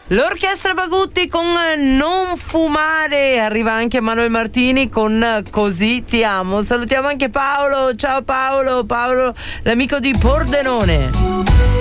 L'orchestra Bagutti con Non fumare, arriva anche Manuel Martini con Così ti amo. Salutiamo anche Paolo, ciao Paolo, l'amico di Pordenone.